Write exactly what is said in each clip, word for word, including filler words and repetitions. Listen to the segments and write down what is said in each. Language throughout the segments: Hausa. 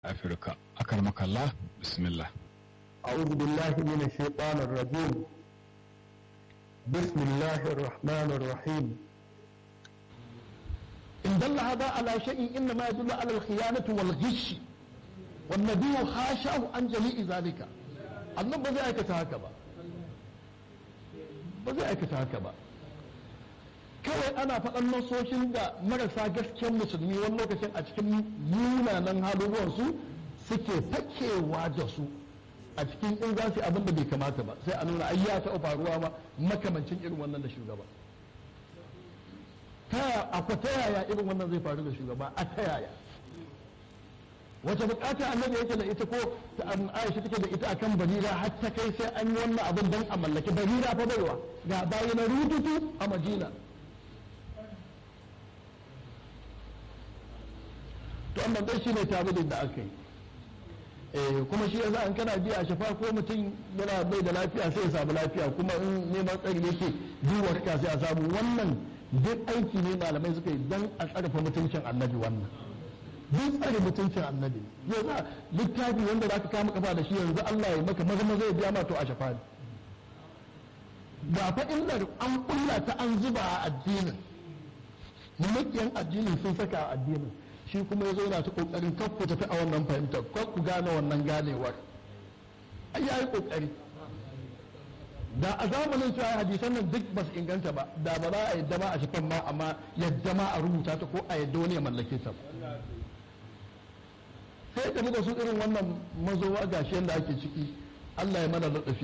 Afirka. Akarmakallah, bismillah. أعوذ بالله من الشيطان الرجيم بسم الله الرحمن الرحيم إن دل هذا على شيء إنما يدل على الخيانة والغش والنبي حاشاه عن جميع ذلك الله بزي أيكتا هكذا بزي أيكتا هكذا kawai ana faɗan nasoshin da marasa gaskiyar musulmi wani lokacin a cikin munanan haluwansu suke fakewa da su a cikin in za su yi abin da bai kamata ba sai a nuna ai ya taɓa faruwa ma makamancin irin wannan da shugaba a ta yaya irin wannan zai faru da shugaba a ta yaya wace bukata annabi yake da ita ko Aisha take da ita akan barira har ta kai sai an yi wannan abin don a mallaki barira fa baiwa ga bayi na rututu a Madina to wannan dai shine tabidin da aka yi eh kuma shi yasa an kana biya shafa ko mutum yana bai da lafiya sai ya samu lafiya kuma in neman tsari yake duwar ka sai a samu wannan duk aiki ne malamai suka yi dan a tsarfa mutuncin annabi wannan duk tsare mutuncin annabi yasa littafi wanda zaka kama kafa da shi yanzu Allah ya maka maza maza ya biya ma to a shafa ne ba fa illar an kulla ta an zuba a addinin makiyan addinin sun saka a addinin shi kuma ya zo yana ta kokarin kar ku tafi a wannan fahimtar kar ku gane wannan ganewar ai yayi kokari da a zamanin cewa hadisan nan duk ba su inganta ba da ba za a yadda ma a cikin ma amma yadda ma a rubuta ta ko a yadda wani ya mallake ta sai da muka su irin wannan mazowa gashi yadda ake ciki Allah ya mana ladafi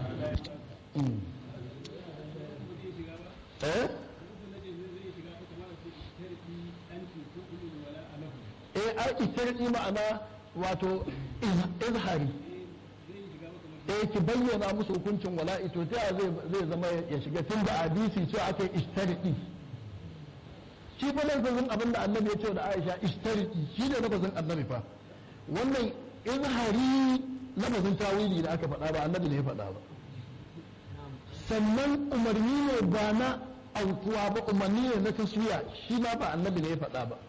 eh eh aiki sharɗi ma'ana wato izhari eh ki bayyana musu hukuncin wala'i to ta zai zai zama ya shiga tun da hadisi ce ake ishtaridi shi fa lafazin abin da annabi ya ce da Aisha ishtaridi shi ne lafazin annabi fa wannan izhari lafazin tawili da aka faɗa ba annabi ne ya faɗa ba sannan umarni ne ba na aukuwa ba umarni ne na taswiya shi ma ba annabi ne ya faɗa ba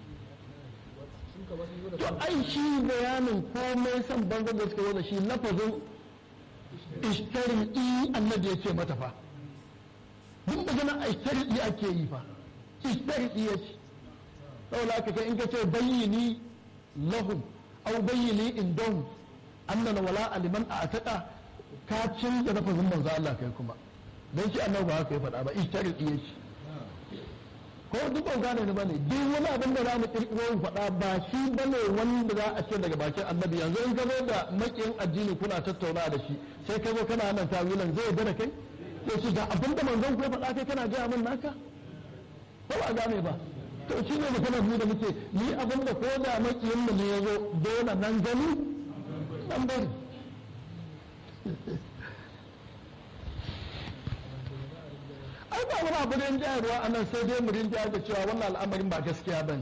to ai shi bayanin komai san banzan da suka zo da shi lafazin ishtari'i annabi ya ce mata fa duk magana a ishtari'i ake yi fa ishtari'i ya ce saboda haka kai in ka ce bayyini lahum au bayyini indahum annana wala aliman a ataka ka canza lafazin manzo Allah kai kuma dan shi annabi ba haka ya faɗa ba ishtari'i ya ce ko duk ba gane ne bane duk wani abin da za mu kirkiro mu faɗa ba shi bane wanda za a ce daga bakin annabi yanzu in ka zo da makiyin addini kuna tattauna da shi sai ka zo kana nan tawilan zai yarda da kai to shi da abin da manzon ku ya faɗa kai kana gaya min naka ko ba gane ba to shi ne magana mu da muke ni abin da ko da makiyin mu ne ya zo dole nan gani nan bari ai ba wani abu da jayarwa a nan sai dai mu rinjaya da cewa wannan al'amarin ba gaskiya ba ne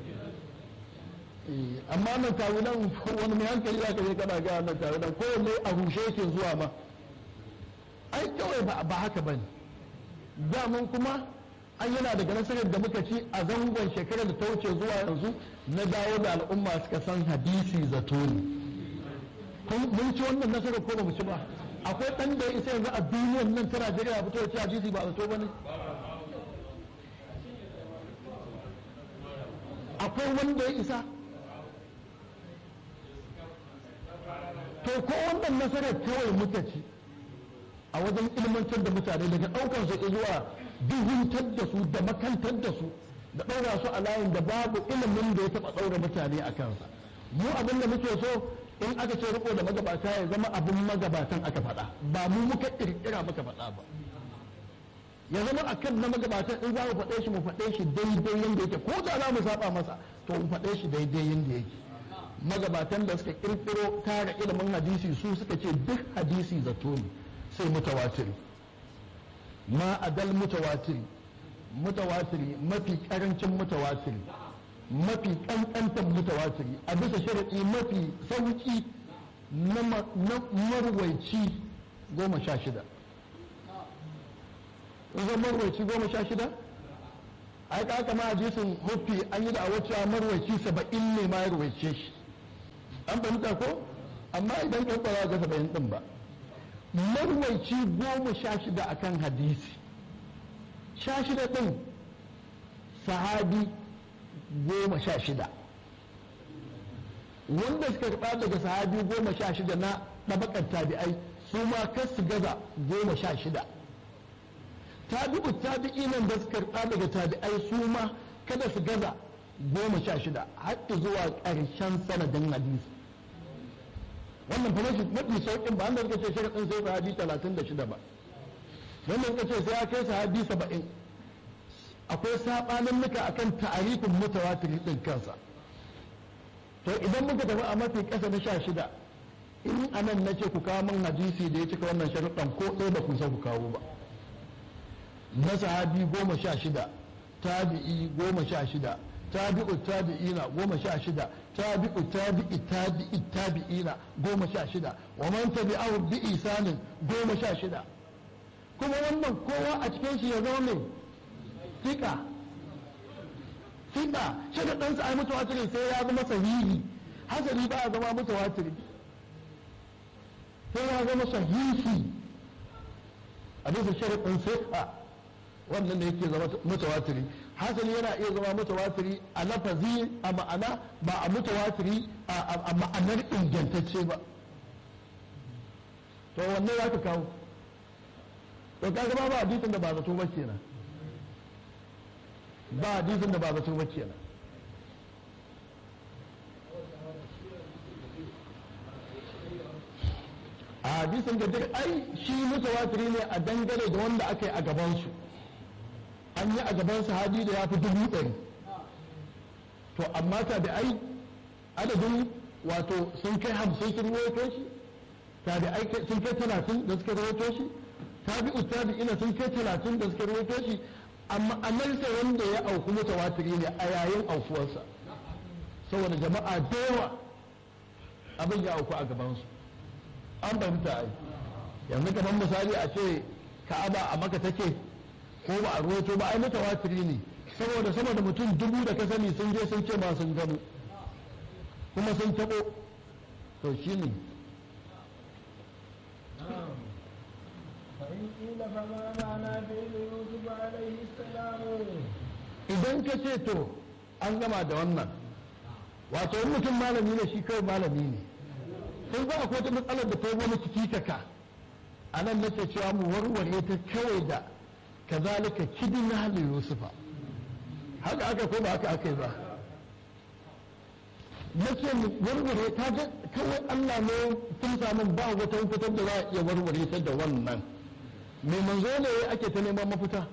amma nan tawunan wani mai hankali za ka je kana ga nan tawunan kowanne a rushe yake zuwa ma ai kawai ba haka ba ne daman kuma an yana daga nasarar da muka ci a zangon shekarar da ta wuce zuwa yanzu na dawo da al'umma suka san hadisi zato ne mun ci wannan nasarar ko ba mu ci ba akwai ɗan da ya isa yanzu a duniyar nan ta Najeriya fito ya ce hadisi ba zato ba ne akwai wanda ya isa to ko wannan nasarar kawai muka ci a wajen ilmantar da mutane daga ɗaukar su zuwa duhuntar da su da makantar da su da ɗaura su a layin da babu ilimin da ya taɓa ɗaura mutane a kansa mu abin da muke so in aka ce riko da magabata ya zama abin magabatan aka faɗa ba mu muka ƙirƙira muka faɗa ba ya zama a kan na magabatan in za mu faɗe shi mu faɗe shi daidai yadda yake ko da za mu saba masa to mu faɗe shi daidai yadda yake magabatan da suka ƙirƙiro tara ilimin hadisi su suka ce duk hadisi zato ne sai mutawatiri ma adal mutawatiri mutawatiri mafi ƙarancin mutawatiri mafi kankantar mutawatiri a bisa sharaɗi mafi sauƙi na marwaici goma sha shida zan marwaici goma sha shida a yi kaka ma hadisin huffi an yi da a wacce marwaici saba'in ne ma ya ruwaice shi an fahimta ko amma idan kan kwara ga saba'in din ba marwaici goma sha shida akan hadisi sha shida din sahabi goma sha shida wanda suka karɓa daga sahabi goma sha shida na ɗabakar tabi'ai su ma kar su gaza goma sha shida tabi'u tabi'inan da suka karɓa daga tabi'ai su ma kada su gaza goma sha shida har zuwa ƙarshen sanadin hadisi wannan farashi mafi sauƙin ba wanda suka ce sharaɗin sai sahabi talatin da shida ba wanda suka ce sai ya kai sahabi saba'in akwai saɓanin nuka akan ta'arifin mutawatiri ɗin kansa to idan muka tafi a mafi ƙasa na sha shida in anan na ce ku kawo min hadisi da ya cika wannan sharuɗan ko ɗaya ba ku san ku kawo ba na sahabi goma sha shida tabi'i goma sha shida tabi'u tabi'ina goma sha shida tabi'u tabi'i tabi'i tabi'ina goma sha shida wa man tabi'ahu bi isanin goma sha shida kuma wannan kowa a cikin shi ya zama mai fika fika shi da ɗansa ai mutawatiri sai ya zama sahihi hasali ba a zama mutawatiri sai ya zama sahihi a bisa sharaɗin sai wannan da yake zama mutawatiri hasali yana iya zama mutawatiri a lafazi a ma'ana ba a mutawatiri a ma'anar ingantacce ba to wannan ya ka kawo to kaga ba hadisin da ba zato ba kenan ba hadisin da ba zato ba kenan a hadisin da duk ai shi mutawatiri ne a dangane da wanda aka yi a gabansu an yi a gaban sahabi da ya fi dubu ɗari to amma ta da ai adadin wato sun kai hamsin sun rawaito shi ta da ai sun kai talatin da suka rawaito shi tabi'u tabi'ina sun kai talatin da suka rawaito shi amma amalsa wanda ya auku mutawatiri ne a yayin aukuwarsa saboda jama'a da yawa abin ya auku a gabansu an fahimta ai yanzu kamar misali a ce ka'aba a maka take ko ba a ruwaito ba ai mutawatiri ne saboda sama da mutum dubu da ka sani sun je sun ce ma sun gano kuma sun tabo to shi ne idan ka ce to an gama da wannan wato wani mutum malami ne shi kawai malami ne sai ba akwai wata matsalar da ta yi wani ciki kaka a nan nake cewa mu warware ta kawai da kazalika kidina li yusufa haka aka ko ba haka aka yi ba nake mu warware ta ga kawai Allah ne tun samun ba wata fitar da za a iya warware ta da wannan mai manzo ne ake ta neman mafita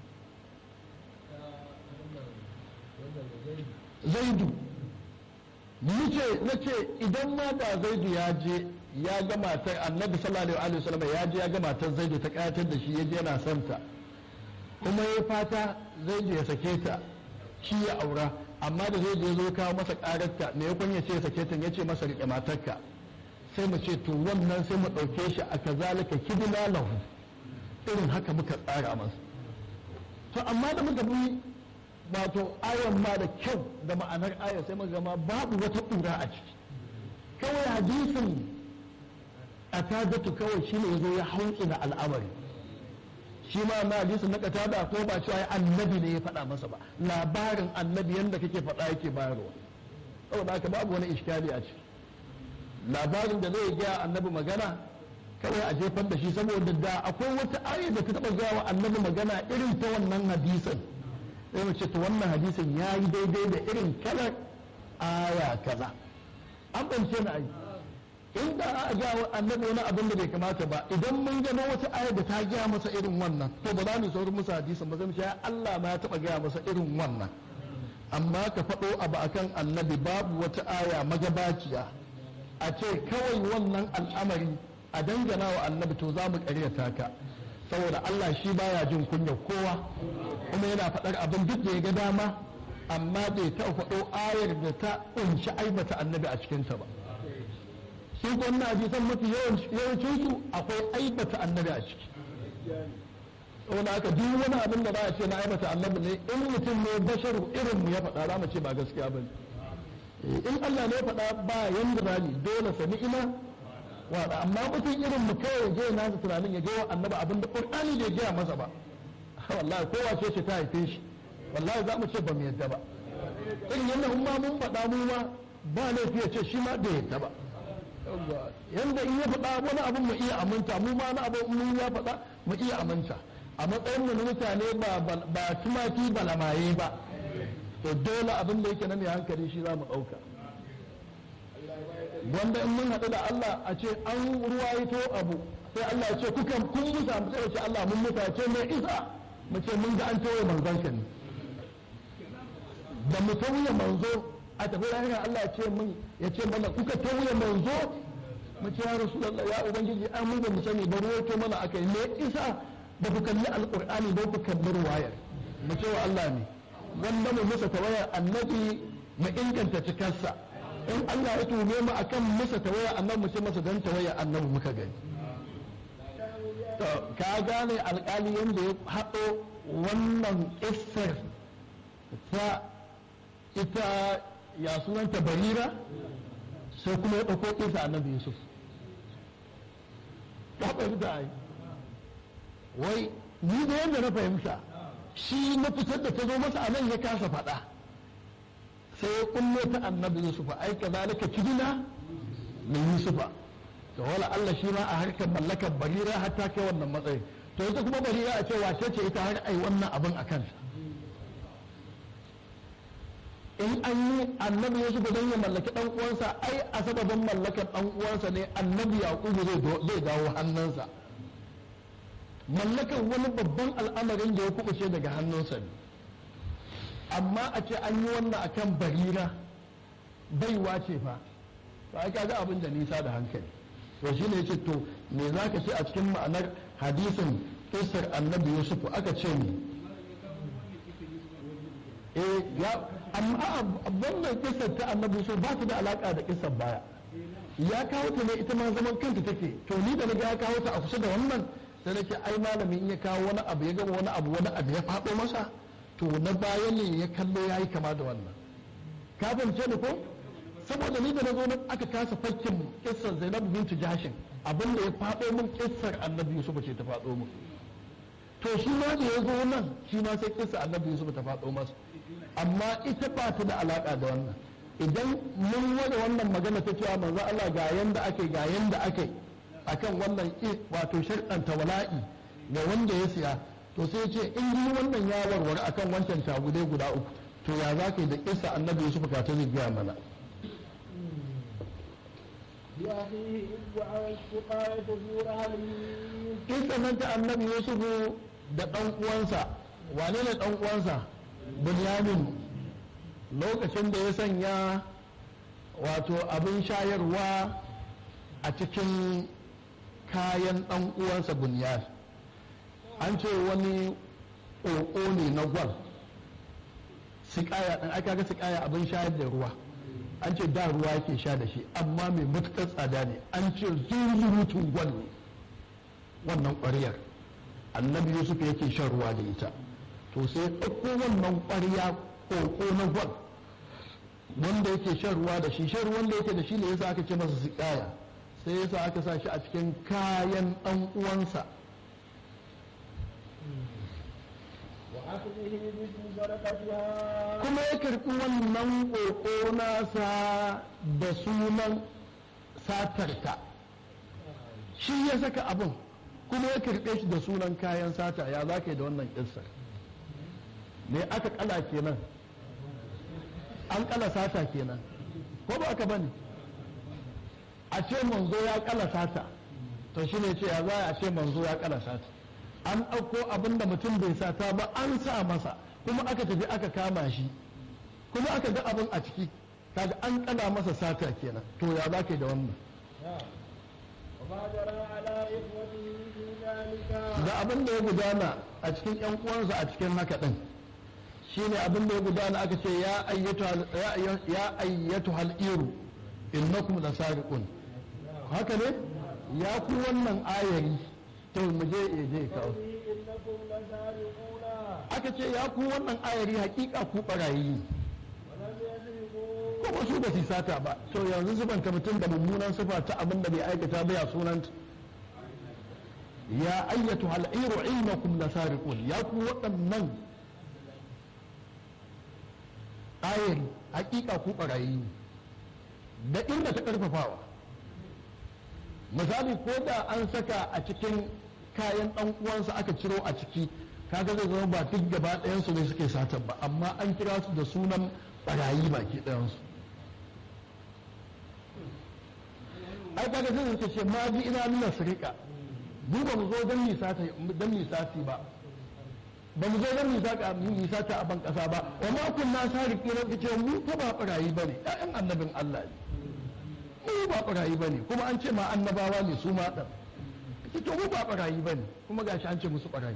zaidu nace nace idan ma da zaidu ya je ya ga matar annabi sallallahu alaihi wasallam ya je ya ga matar zaidu ta kayatar da shi ya je yana son ta kuma ya fata zaidu ya sake ta shi ya aura amma da zaidu ya zo kawo masa kararta me ya kunya ce ya sake ta ya ce masa rike matarka sai mu ce to wannan sai mu ɗauke shi a kazalika kidina lahu irin haka muka tsara masa to amma da muka bi wato ayan ma da kyau da ma'anar aya sai muka gama babu wata ƙura a ciki kawai hadisin a tadatu kawai shi ne ya zo ya hautsu da al'amari shi ma na hadisin na katada ko ba cewa annabi ne ya faɗa masa ba labarin annabi yadda kake faɗa yake bayarwa saboda haka babu wani iskali a ciki labarin da zai gaya annabi magana kawai a jefar da shi saboda da akwai wata aya da ta taɓa gaya wa annabi magana irin ta wannan hadisin sai mu ce to wannan hadisin ya yi daidai da irin kalar aya kaza an bance na ai in da a ga annabi wani abin da bai kamata ba idan mun gano wata aya da ta gaya masa irin wannan to ba za mu saurin musa hadisin ba zai mu ce Allah ma ya taɓa gaya masa irin wannan amma ka faɗo abu akan annabi babu wata aya magabaciya a ce kawai wannan al'amari a dangana wa annabi to za mu ƙaryata ka saboda Allah shi baya jin kunyar kowa kuma yana faɗar abin duk da ya ga dama amma bai taɓa faɗo ayar da ta ƙunshi aibata annabi a cikinta ba su ko wannan hadisan mafi yawancin su akwai aibata annabi a ciki saboda haka duk wani abin da za a ce na aibata annabi ne in mutum ne basharu irin mu ya faɗa za mu ce ba gaskiya ba in Allah ne faɗa ba yanda rani dole sami ina wada amma mutum irin mu kawai je nasa tunanin ya je wa annaba abin da Qur'ani bai gaya masa ba wallahi kowa ce ce ta haife shi wallahi za mu ce ba mu yadda ba irin yanda in ma mun faɗa mu ma ba laifi ya ce shi ma bai yadda ba yanda in ya faɗa wani abin mu iya aminta mu ma na abin mun ya faɗa mu iya aminta a matsayin mu na mutane ba ba tumaki ba lamaye ba to dole abin da yake na mai hankali shi za mu ɗauka wanda in mun haɗu da Allah a ce an ruwaito abu sai Allah ya ce kuka kun musa mu sai ce Allah mun musa ce mai isa mu ce mun ga an tawaye manzon ka ne da mu tawaye manzo a tafi lahira Allah ya ce mun ya ce mana kuka tawaye manzo mu ce ya Rasulullah ya ubangiji an mun ba mu sani ba ruwaito mana akai me isa ba ku kalli alqur'ani ba ku kalli ruwayar mu ce wa Allah ne wanda mu musa tawaya annabi mu inganta cikarsa in Allah ya tume mu akan musa tawaya annabi mu ce masa dan tawaya annabi muka gani to ka gane alƙali yanda ya haɗo wannan kissar ta ita ya sunanta barira sai kuma ya ɗauko kissa annabi Yusuf ka fahimta ai wai ni da yanda na fahimta shi na fitar da ta zo masa a nan ya kasa faɗa sai ya kullo ta annabi yusufa ai ka zalika kidina min yusufa to wala Allah shi ma a harkar mallakar barira har ta kai wannan matsayi to ita kuma barira a ce wace ce ita har ai wannan abin a kansa in an yi annabi yusufa don ya mallaki dan uwansa ai a sababin mallakar dan uwansa ne annabi yaqubu zai dawo hannunsa mallakar wani babban al'amarin da ya kubuce daga hannunsa ne amma a ce an yi wannan akan barira baiwa ce fa to ai kaga abin da nisa da hankali to shine yace to me zaka ce a cikin ma'anar hadisin kissar annabi Yusuf aka ce ni eh ya amma wannan kissar ta annabi Yusuf ba ta da alaka da kissar baya ya kawo ta ne ita ma zaman kanta take to ni da naga ya kawo ta a kusa da wannan sai nake ai malami in ya kawo wani abu ya gama wani abu wani abu ya faɗo masa to na baya ne ya kallo ya yi kama da wannan ka fahimce ni ko saboda ni da na zo aka kasa fakkin kissar Zainab bintu Jashin abin da ya faɗo min kissar Annabi Yusuf ce ta faɗo min to shi ma da ya zo nan shi ma sai kissar Annabi Yusuf ta faɗo masa amma ita ba ta da alaka da wannan idan mun wada wannan magana ta cewa manzo Allah ga yanda ake ga yanda ake akan wannan wato sharɗanta wala'i ga wanda ya siya to sai ce in yi wannan ya warware akan wancan tagudai guda uku to ya za ka yi da kisa annabi Yusuf ka ta zai gaya mana kisa nan ta annabi Yusuf da ɗan uwansa wane ne ɗan uwansa Bunyamin lokacin da ya sanya wato abin shayarwa a cikin kayan ɗan uwansa Bunyar an ce wani ƙoƙo ne na gwal siƙaya ɗan aka ga siƙaya abin shayar da ruwa an ce da ruwa yake sha da shi amma mai matuƙar tsada ne an ce zuzurutun gwal ne wannan ƙwaryar annabi Yusuf yake shan ruwa da ita to sai ɗauko wannan ƙwarya ƙoƙo na gwal wanda yake shan ruwa da shi shan ruwan da yake da shi ne yasa aka ce masa siƙaya sai yasa aka sa shi a cikin kayan ɗan uwansa kuma ya karɓi wannan ƙoƙo nasa da sunan satarta shi ya saka abin kuma ya karɓe shi da sunan kayan sata ya za ka yi da wannan ƙissar me aka ƙala kenan an ƙala sata kenan ko ba aka bane a ce manzo ya ƙala sata to shi ne ce ya za a ce manzo ya ƙala sata an ɗauko abin da mutum bai sata ba an sa masa kuma aka tafi aka kama shi kuma aka ga abin a ciki kaga an ƙala masa sata kenan to ya za ka yi da wannan da abin da ya gudana a cikin yan uwansa a cikin haka din shine abin da ya gudana aka ce ya ayyatu ya ayyatu hal-iru innakum lasariqun haka ne ya ku wannan ayari to mu je ya je kawo aka ce ya ku wannan ayari hakika ku barayi kuma su ba su sata ba to yanzu zubanta mutum da mummunan sifa ta abin da bai aikata ba ya sunanta ya ayyatu hal'iru innakum lasariqun ya ku waɗannan ayar hakika ku barayi ne da inda ta karfafawa misali ko da an saka a cikin kayan ɗan uwansa aka ciro a ciki kaga zai zama ba duk gaba ɗayansu ne suke satar ba amma an kira su da sunan barayi baki ɗayansu ai kaga sai suka ce ma ji ina nuna sirika mu ba mu zo don misati ba ba mu zo don misata a ban ƙasa ba wa ma kunna sariki na ce mu fa ba barayi bane ƴaƴan annabin Allah ne mu ba barayi bane kuma an ce ma annabawa ne su ma ɗan to mu ba barayi bane kuma gashi an ce musu barayi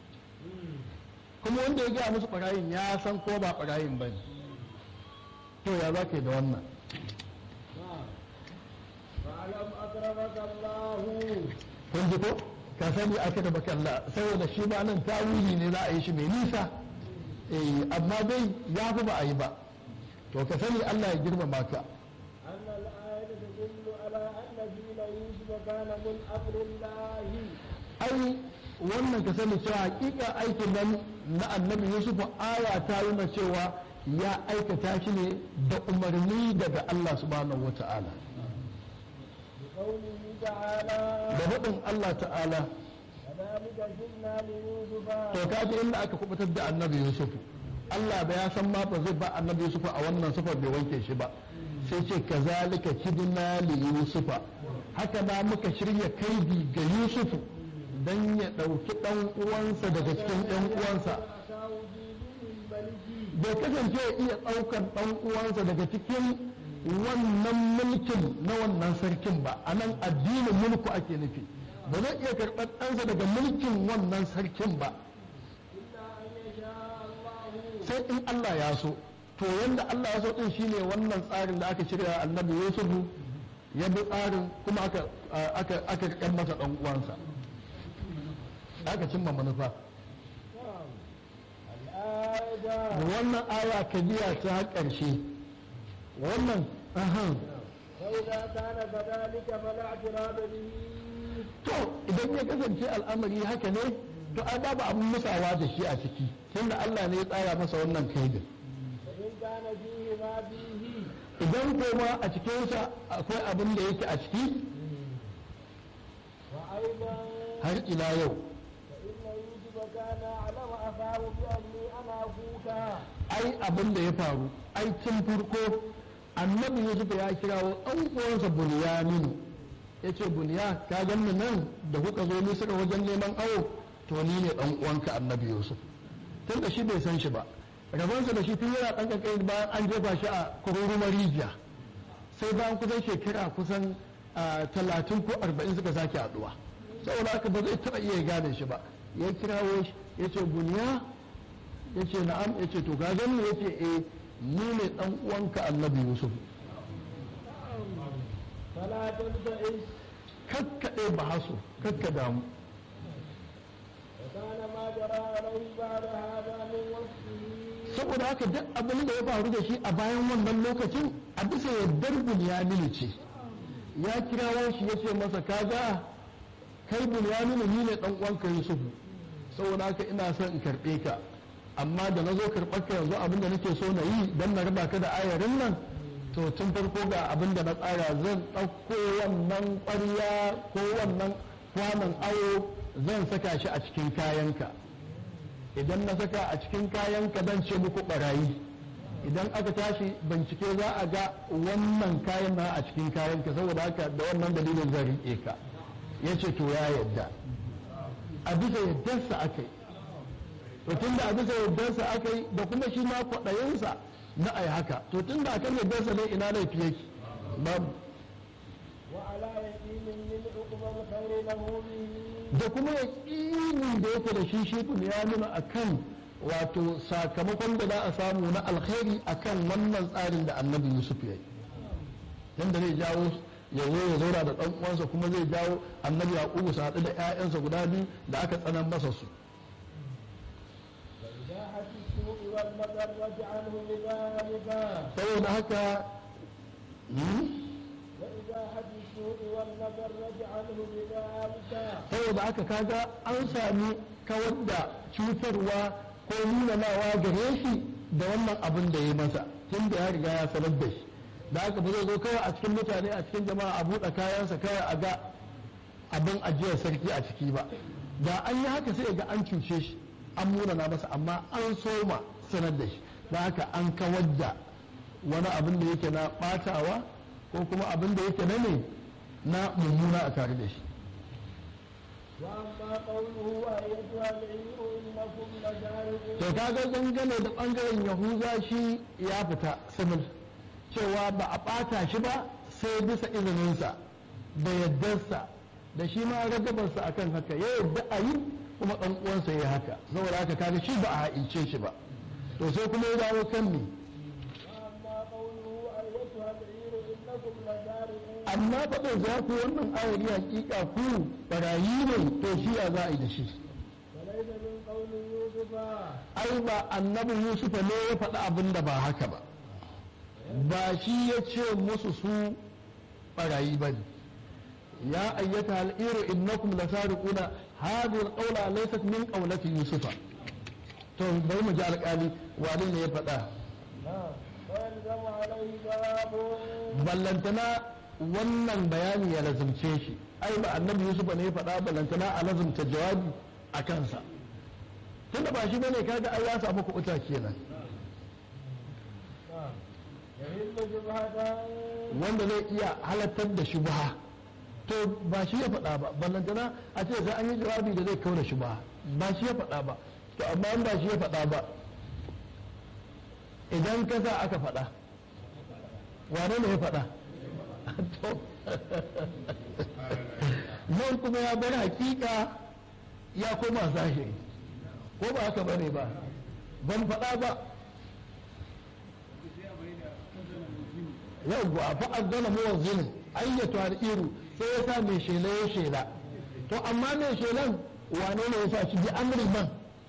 kuma wanda ya gaya musu barayin ya san ko ba barayin bane to ya za ka yi da wannan kun ji ko ka sani aka da bakalla saboda shi ma nan tawili ne za a yi shi mai nisa eh amma dai ya fi ba a yi ba to ka sani Allah ya girmama ka ai wannan ka sani cewa hakika aikin nan na annabi Yusuf aya ta nuna cewa ya aikata shi ne da umarni daga Allah subhanahu wata'ala da faɗin Allah ta'ala to kaji inda aka kubutar da annabi Yusuf Allah ba ya san ma ba zai ba annabi Yusuf a wannan sufar bai wanke shi ba sai ce kazalika kidna li Yusufa haka na muka shirya kaidi ga Yusuf dan ya ɗauki ɗan uwansa daga cikin ɗan uwansa bai kasance ya iya ɗaukan ɗan uwansa daga cikin wannan mulkin na wannan sarkin ba a nan addinin mulku ake nufi ba zai iya karɓar ɗansa daga mulkin wannan sarkin ba sai in Allah ya so to yanda Allah ya so din shine wannan tsarin da aka shirya annabi Yusufu ya bi tsarin kuma aka aka aka kan masa ɗan uwansa aka cimma manufa wannan aya ka biya ta ƙarshe wannan ahan to idan ya kasance al'amari haka ne to ai babu abin musawa da shi a ciki tunda Allah ne ya tsara masa wannan kaidin idan kuma a cikinsa akwai abin da yake a ciki har ila yau ai abin da ya faru ai tun farko annabi Yusuf ya kirawo ɗan uwansa Bunyaminu ya ce Bunya ka ganni nan da kuka zo Misra wajen neman awo to ni ne ɗan uwanka annabi Yusuf tun da shi bai san shi ba rabansa da shi tun yana ɗan ƙanƙani bayan an jefa shi a kururumar rijiya sai bayan kusan shekara kusan talatin ko arba'in suka sake haɗuwa saboda haka ba zai taɓa iya gane shi ba ya kirawo shi ya ce Bunya ya ce na'am ya ce to ka gani ya ce eh ni ne ɗan uwanka annabi Yusuf kakkaɗe ba haso kakka damu saboda haka duk abin da ya faru da shi a bayan wannan lokacin a bisa yardar Bunyaminu ce ya kirawo shi ya ce masa kaga kai Bunyaminu ni ne ɗan uwanka Yusuf saboda haka ina son in karɓe ka amma da na zo karɓar ka yanzu abin da nake so na yi don na raba ka da ayarin nan to tun farko ga abin da na tsara zan ɗauko wannan ƙwarya ko wannan kwanon awo zan saka shi a cikin kayanka idan na saka a cikin kayanka zan ce muku ɓarayi idan aka tashi bincike za a ga wannan kayan na a cikin kayanka saboda haka da wannan dalilin zan riƙe ka ya ce to ya yadda a bisa yaddarsa aka yi to tun da a bisa yaddarsa aka yi da kuma shi ma kwaɗayinsa na ai haka to tun da akan yaddarsa ne ina laifi yake babu da kuma yaƙinin da yake da shi shi ya nuna akan wato sakamakon da za a samu na alkhairi akan wannan tsarin da annabi Yusuf ya yi yadda zai jawo ya zo ya zauna da ɗan uwansa kuma zai jawo annabi Yaqubu su haɗu da ƴaƴansa guda biyu da aka tsanan masa su saboda haka saboda aka kaga an sami kawar da cutarwa ko nunanawa gare shi da wannan abin da ya masa tun da ya riga ya sanar da shi da haka ba zai zo kawai a cikin mutane a cikin jama'a a buɗe kayansa kawai a ga abin ajiyar sarki a ciki ba da an yi haka sai ga an cuce shi an munana masa amma an soma sanar da shi da haka an kawar da wani abin da yake na ɓatawa ko kuma abin da yake na ne na mummuna a tare da shi to kaga dangane da bangaren yahuza shi ya fita simil cewa ba a ɓata shi ba sai bisa izininsa da yaddarsa da shi ma ragabarsa akan haka ya yadda a yi kuma ɗan uwansa ya haka saboda haka kaga shi ba a haince shi ba to sai kuma ya dawo kan ne amma faɗin za ku wannan ayari hakika ku barayi ne to shi ya za a yi da shi ai ba annabi yusufa ne ya faɗi abin da ba haka ba ba shi ya ce musu su barayi ba ne ya ayyata al'iru innakum lasariquna hadhihi alqawla laysat min qawlati yusufa to bari mu ji alƙali wani ne ya faɗa ballantana wannan bayani ya lazumce shi ai ba annabi yusuf ne ya faɗa ballantana a lazumta jawabi a kansa tunda ba shi bane kaga ai ya samu kuɓuta kenan wanda zai iya halattar da shubha to ba shi ya faɗa ba ballantana a ce sai an yi jawabi da zai kaura shubha ba shi ya faɗa ba to amma in ba shi ya faɗa ba idan ka sa aka faɗa wane ne ya faɗa nan kuma ya bar hakika ya koma zahiri ko ba haka bane ba ban faɗa ba yau ba fa azzana muwazzin ayyatu al-iru sai ya sa mai shela ya shela to amma mai shelan wane ne ya sa shi bi amri man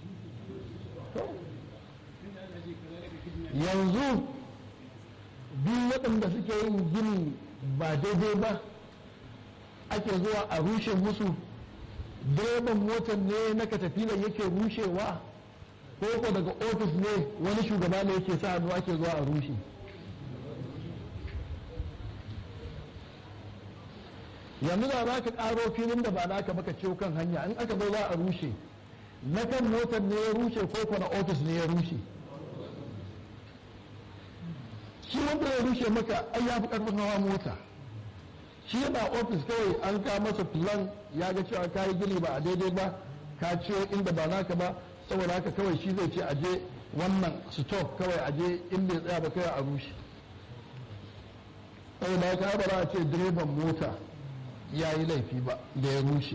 yanzu duk waɗanda suke yin gini ba daidai ba ake zuwa a rushe musu direban motar ne na katafilar yake rushewa ko ko daga ofis ne wani shugaba ne yake sa hannu ake zuwa a rushe yanzu da za ka ƙaro filin da ba naka baka ciwo kan hanya in aka zo za a rushe na kan motar ne ya rushe ko ko na ofis ne ya rushe shi wanda ya rushe maka ai ya fi ƙarfin hawa mota shi yana ofis kawai an ka masa plan ya ga cewa ka yi gini ba a daidai ba ka ciwo inda ba naka ba saboda haka kawai shi zai ce aje wannan stop kawai aje inda ya tsaya ba kawai a rushe saboda haka ba za a ce direban mota ya yi laifi ba da ya rushe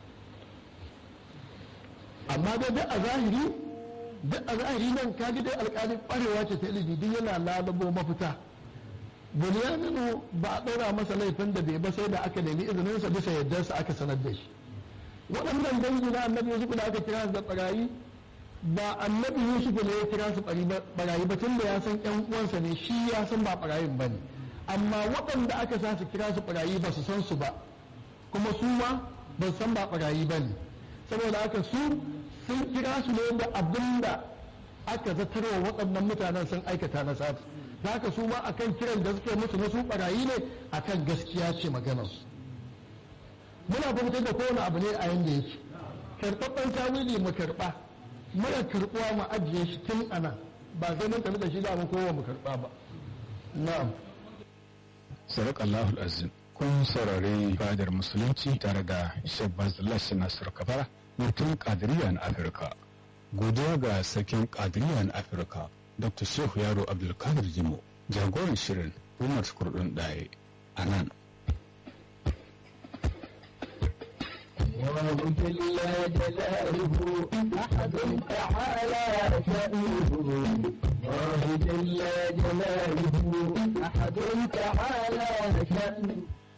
amma dai duk a zahiri duk a zahiri nan kaji dai alƙalin ƙwarewa ce ta ilimi duk yana lalabo mafita bunyaminu ba a ɗaura masa laifin da bai ba sai da aka nemi izininsa bisa yardarsa aka sanar da shi waɗannan dangi na annabi yusuf da aka kira su da ɓarayi ba annabi yusuf ne ya kira su ɓarayi ba tun da ya san ƴan uwansa ne shi ya san ba ɓarayin ba ne amma waɗanda aka sa su kira su ɓarayi ba su san su ba kuma su ma ba su san ba ɓarayi ba ne saboda haka su sun kira su ne da abin da aka zatarwa waɗannan mutanen sun aikata na sati da haka su ma akan kiran da suke musu na su ɓarayi ne akan gaskiya ce maganarsu muna fahimtar da kowane abu ne a yanda yake karɓaɓɓen tawili mu karɓa mara karɓuwa mu ajiye shi tun ana ba sai mun tafi da shi da mu kowa mu karɓa ba na'am Sarak Allahul Azim kun saurari fadar musulunci tare da Shabbaz Lashi Nasir Kabara mutum Qadiriyya na Afirka godiya ga sarkin Qadiriyya na Afirka Doctor Shehu Yaro Abdulkadir Jimo jagoran shirin Umar Kurdun Daye a nan الله جل جلاله أحد تعالى شأنه الله جل جلاله أحد تعالى شأنه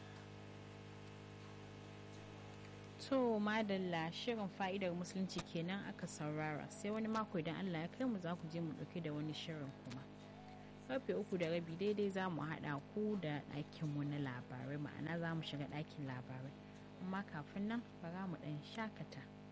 To madalla shirin fa'idar musulunci kenan aka saurara sai wani mako idan Allah ya kai mu za ku je mu dauke da wani shirin kuma karfe uku da rabi daidai za mu haɗa ku da ɗakinmu na labarai, ma'ana za mu shiga ɗakin labarai, amma kafin nan bara mu ɗan shakata.